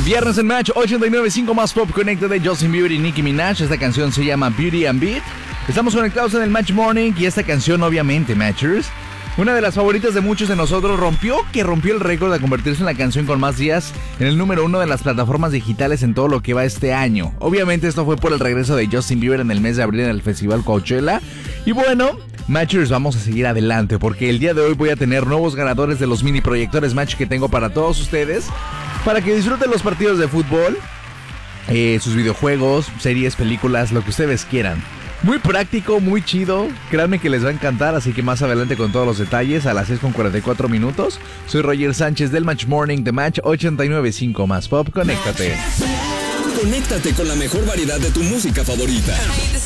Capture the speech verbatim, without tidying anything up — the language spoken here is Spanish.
Viernes en Match, ochenta y nueve punto cinco más Pop Connected de Justin Bieber y Nicki Minaj. Esta canción se llama Beauty and Beat. Estamos conectados en el Match Morning y esta canción, obviamente, Matchers, una de las favoritas de muchos de nosotros, rompió que rompió el récord de convertirse en la canción con más días en el número uno de las plataformas digitales en todo lo que va este año. Obviamente esto fue por el regreso de Justin Bieber en el mes de abril en el Festival Coachella. Y bueno, Matchers, vamos a seguir adelante porque el día de hoy voy a tener nuevos ganadores de los mini proyectores Match que tengo para todos ustedes, para que disfruten los partidos de fútbol, eh, sus videojuegos, series, películas, lo que ustedes quieran. Muy práctico, muy chido, créanme que les va a encantar, así que más adelante con todos los detalles a las seis con cuarenta y cuatro minutos. Soy Roger Sánchez del Match Morning de Match ochenta y nueve punto cinco más Pop, conéctate. Conéctate con la mejor variedad de tu música favorita.